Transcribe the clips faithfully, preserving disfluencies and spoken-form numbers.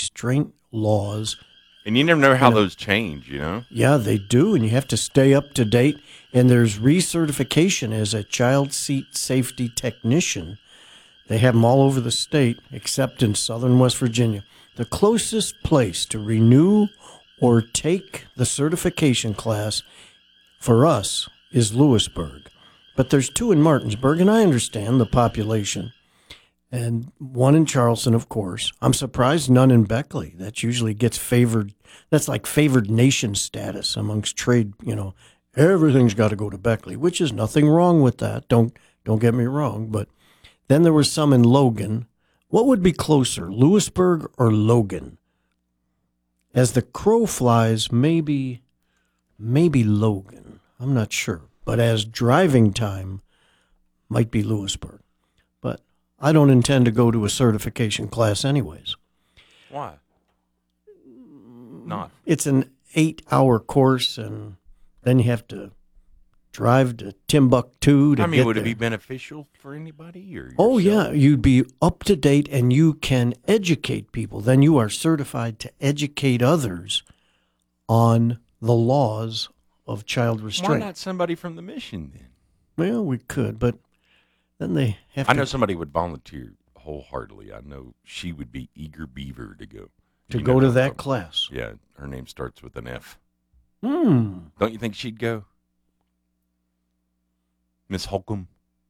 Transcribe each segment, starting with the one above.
restraint laws. And you never know how you know, those change, you know? Yeah, they do, and you have to stay up to date. And there's recertification as a child seat safety technician. They have them all over the state, except in southern West Virginia. The closest place to renew or take the certification class for us is Lewisburg. But there's two in Martinsburg, and I understand the population. And one in Charleston, of course. I'm surprised none in Beckley. That usually gets favored. That's like favored nation status amongst trade. You know, everything's got to go to Beckley, which is nothing wrong with that. Don't don't get me wrong. But then there was some in Logan. What would be closer, Lewisburg or Logan? As the crow flies, maybe, maybe Logan. I'm not sure. But as driving time, might be Lewisburg. But I don't intend to go to a certification class anyways. Why? Not. It's an eight-hour course, and then you have to drive to Timbuktu to I mean, get would there. it be beneficial for anybody? Or Oh, yourself? yeah. You'd be up to date, and you can educate people. Then you are certified to educate others on the laws of child Why restraint. not somebody from the mission then? Well, we could, but then they have I to, know somebody would volunteer wholeheartedly. I know she would be eager beaver to go. to You go know to who I'm that talking- class. Yeah, her name starts with an F. Hmm. Don't you think she'd go? Miss Holcomb?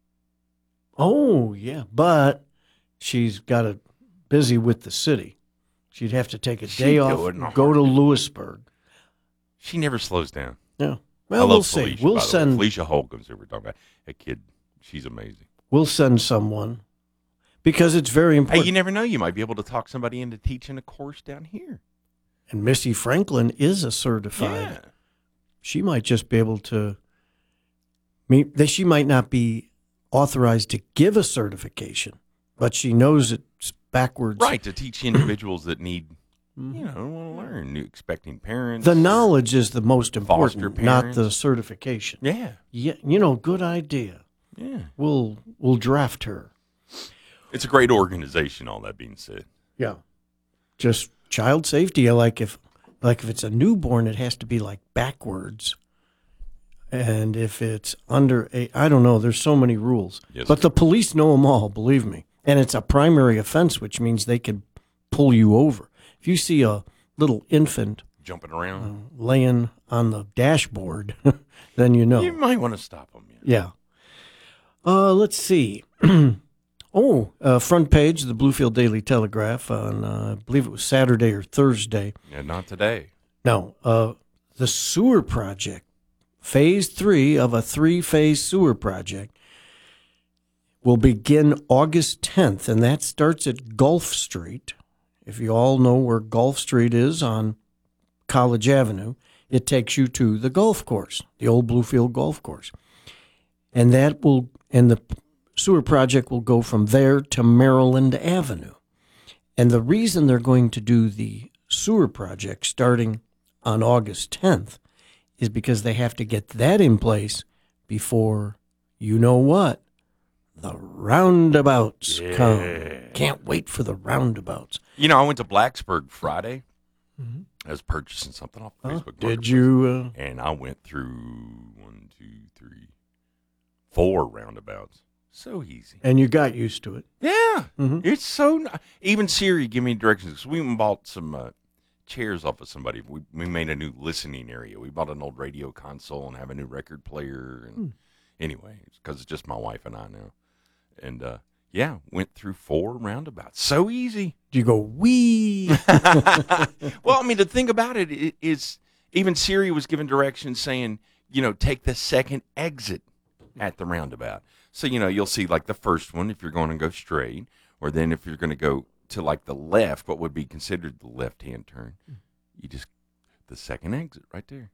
Oh, yeah, but she's got a busy with the city. She'd have to take a She'd day do off, it in a go to heartbeat. Lewisburg. She never slows down. Yeah. I Well, love we'll see. Felicia, We'll by the way. send Felicia Holcomb's who we're talking about. A kid, she's amazing. we'll send someone because it's very Hey, important. you never know. You might be able to talk somebody into teaching a course down here. And Missy Franklin is a certified. Yeah. She might just be able to. mean, that she might not be authorized to give a certification, but she knows it's backwards. Right, to teach individuals that need, you know, want to learn, new expecting parents. The knowledge is the most Foster important, not parents. the certification. Yeah, Yeah, you know, good idea. yeah. We'll we'll draft her. It's a great organization, all that being said. Yeah. Just child safety. I like if like if it's a newborn, it has to be like backwards. And if it's under eight, I don't know. There's so many rules. Yes, but sir. the police know them all, believe me. And it's a primary offense, which means they can pull you over. If you see a little infant Jumping around. laying on the dashboard, then you know. You might want to stop them. Yeah. Uh, let's see. oh, uh, front page of the Bluefield Daily Telegraph on, uh, I believe it was Saturday or Thursday. Yeah, not today. No, uh, the sewer project, phase three of a three-phase sewer project, will begin August tenth, and that starts at Gulf Street. If you all know where Gulf Street is on College Avenue, it takes you to the golf course, the old Bluefield Golf Course. And that will, and the sewer project will go from there to Maryland Avenue. And the reason they're going to do the sewer project starting on August tenth is because they have to get that in place before, you know what, the roundabouts Yeah. come. Can't wait for the roundabouts. You know, I went to Blacksburg Friday. I was purchasing something off Oh, Facebook. did Marketplace. you? Uh, And I went through one, two, three, four roundabouts. So easy. and you got used to it. Yeah, Mhm. it's so. ni- Even Siri give me directions. We went and bought some uh, chairs off of somebody. We we made a new listening area. We bought an old radio console and have a new record player. And Hmm. anyway, because it's just my wife and I now. And uh, yeah, went through four roundabouts. So easy. Do you go, wee? Well, I mean, the thing about it i- is, even Siri was given directions saying, you know, take the second exit at the roundabout. So, you know, you'll see like the first one if you're going to go straight, or then if you're going to go to like the left, what would be considered the left-hand turn, you just, the second exit right there.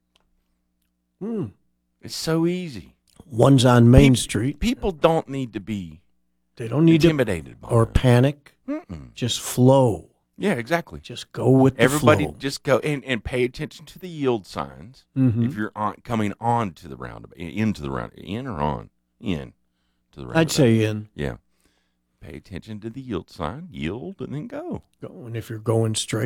Hmm. It's so easy. One's on Main Pe- Street. People don't need to be They don't need to intimidated by or that. panic. Mm-mm. Just flow. Yeah, exactly. Just go with the Everybody flow. just go and, and pay attention to the yield signs. Mhm. If you're on, coming on to the roundabout, into the round, in or on, in to the roundabout. I'd say in. Yeah. Pay attention to the yield sign, yield, and then go. Go. And if you're going straight,